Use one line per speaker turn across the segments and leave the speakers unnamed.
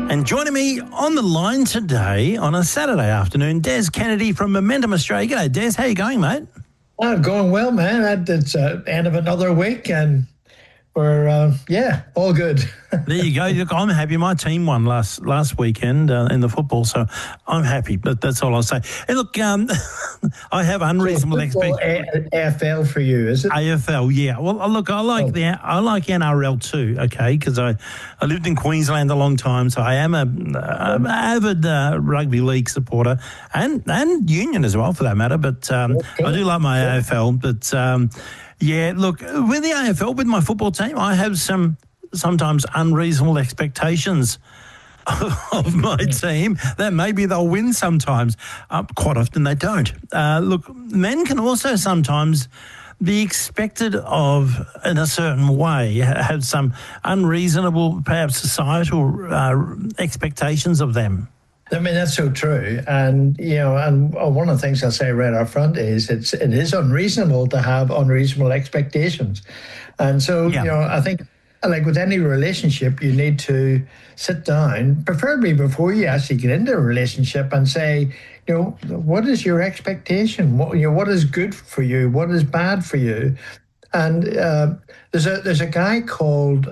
And joining me on the line today on a Saturday afternoon, Des Kennedy from Momentum Australia. G'day, Des. How you going, mate?
Going well, man. It's end of another week, and we're all good.
There you go. Look, I'm happy. My team won last weekend in the football, so I'm happy. But that's all I'll say. Hey, look, I have unreasonable expectations.
AFL for you, is it?
AFL, yeah. Well, look, I like NRL too. Okay, because I lived in Queensland a long time, so I am an avid rugby league supporter and union as well, for that matter. But I do like my AFL. But yeah, look, with the AFL, with my football team, I have sometimes unreasonable expectations of my team that maybe they'll win sometimes. Quite often they don't. Look, men can also sometimes be expected of in a certain way, have some unreasonable, perhaps societal expectations of them.
I mean, that's so true. And, and one of the things I'll say right up front is it is unreasonable to have unreasonable expectations. And so, I think, like with any relationship, you need to sit down, preferably before you actually get into a relationship, and say, what is your expectation? What is good for you? What is bad for you? And there's a guy called...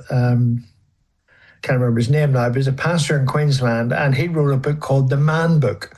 can't remember his name now, but he's a pastor in Queensland, and he wrote a book called The Man Book.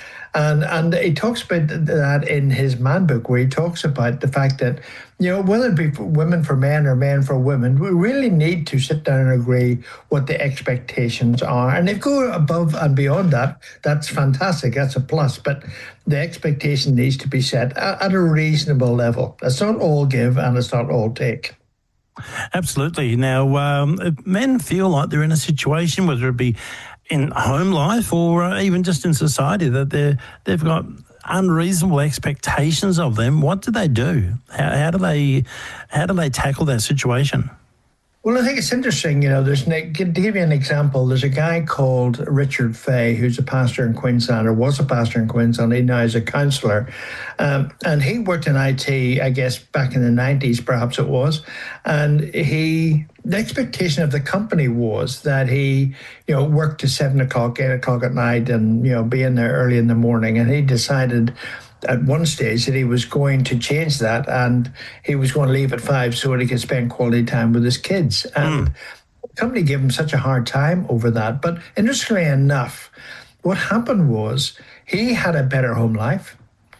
And he talks about that in his Man Book, where he talks about the fact that, whether it be women for men or men for women, we really need to sit down and agree what the expectations are. And if go above and beyond that, that's fantastic. That's a plus. But the expectation needs to be set at a reasonable level. It's not all give and it's not all take.
Absolutely. Now, if men feel like they're in a situation, whether it be in home life or even just in society, that they've got unreasonable expectations of them, what do they do? How do they tackle that situation?
Well, I think it's interesting, to give you an example, there's a guy called Richard Fay, who's a pastor in Queensland, or was a pastor in Queensland. He now is a counsellor. And he worked in IT, I guess, back in the 90s, perhaps it was. And the expectation of the company was that he, worked to 7 o'clock, 8 o'clock at night and, be in there early in the morning. And he decided at one stage that he was going to change that, and he was going to leave at 5 so that he could spend quality time with his kids. And the company gave him such a hard time over that. But interestingly enough, what happened was he had a better home life.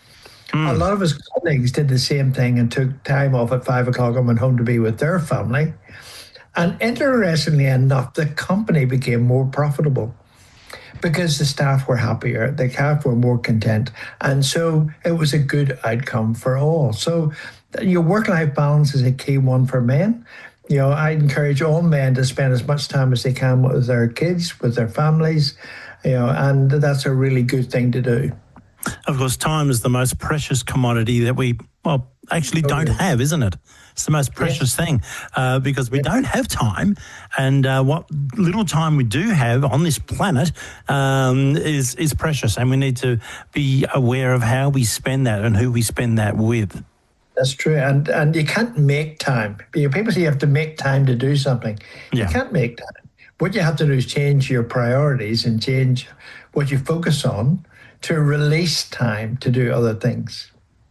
A lot of his colleagues did the same thing and took time off at 5 o'clock and went home to be with their family. And interestingly enough, the company became more profitable, because the staff were happier, the staff were more content. And so it was a good outcome for all. So your work-life balance is a key one for men. I encourage all men to spend as much time as they can with their kids, with their families, and that's a really good thing to do.
Of course, time is the most precious commodity that we, actually don't have, isn't it? It's the most precious thing because we don't have time, and what little time we do have on this planet is precious, and we need to be aware of how we spend that and who we spend that with.
That's true, and you can't make time. People say you have to make time to do something. You can't make time. What you have to do is change your priorities and change what you focus on to release time to do other things.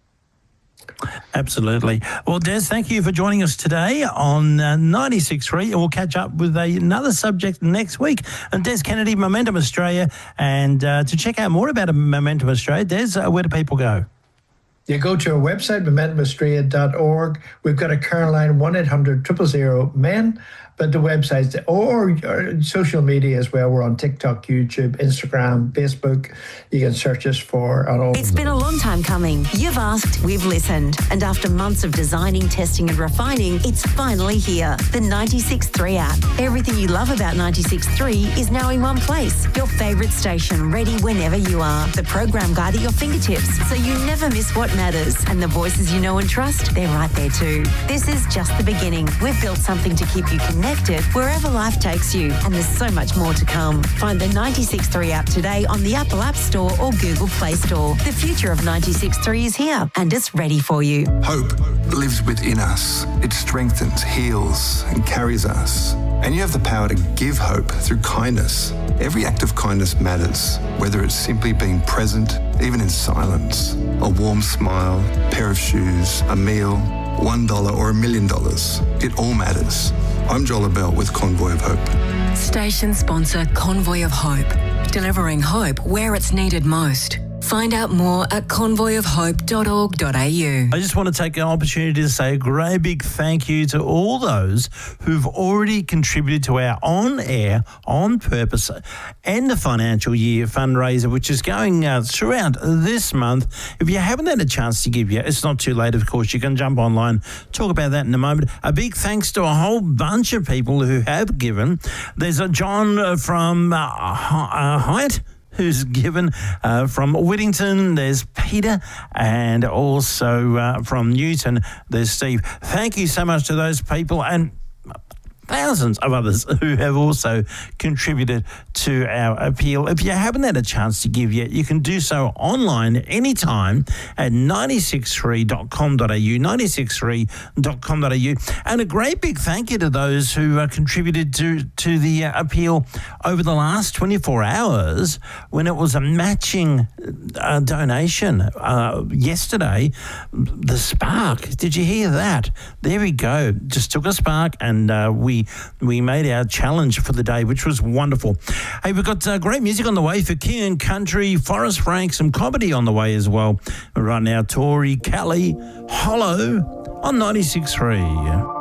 Absolutely. Well, Des, thank you for joining us today on 96.3, and we'll catch up with another subject next week. And Des Kennedy, Momentum Australia, and to check out more about Momentum Australia, Des, where do people go?
You go to our website, momentumaustralia.org. We've got a Caroline 1-800-000-MEN, but the website, or social media as well. We're on TikTok, YouTube, Instagram, Facebook. You can search us for on all.
It's been a long time coming. You've asked, we've listened. And after months of designing, testing and refining, it's finally here. The 96.3 app. Everything you love about 96.3 is now in one place. Your favourite station, ready whenever you are. The program guide at your fingertips, so you never miss what matters. And the voices you know and trust, they're right there too. This is just the beginning. We've built something to keep you connected wherever life takes you, and there's so much more to come. Find the 96.3 app today on the Apple App Store or Google Play Store. The future of 96.3 is here, and it's ready for you.
Hope lives within us. It strengthens, heals, and carries us. And you have the power to give hope through kindness. Every act of kindness matters, whether it's simply being present, even in silence, a warm smile, pair of shoes, a meal, $1 or $1 million. It all matters. I'm Joel Bell with Convoy of Hope.
Station sponsor Convoy of Hope, delivering hope where it's needed most. Find out more at convoyofhope.org.au.
I just want to take an opportunity to say a great big thank you to all those who've already contributed to our on-air, on-purpose, end of financial year fundraiser, which is going throughout this month. If you haven't had a chance to give yet, it's not too late, of course. You can jump online, talk about that in a moment. A big thanks to a whole bunch of people who have given. There's a John from Hyatt, who's given from Whittington. There's Peter, and also from Newton, there's Steve. Thank you so much to those people and thousands of others who have also contributed to our appeal. If you haven't had a chance to give yet, you can do so online anytime at 963.com.au, 963.com.au. And a great big thank you to those who contributed to the appeal over the last 24 hours when it was a matching donation. Yesterday, the Spark, did you hear that? There we go. Just took a Spark and we made our challenge for the day, which was wonderful. Hey, we've got great music on the way for King and Country, Forrest Frank, some comedy on the way as well. Right now, Tori Kelly, Hollow on 96.3.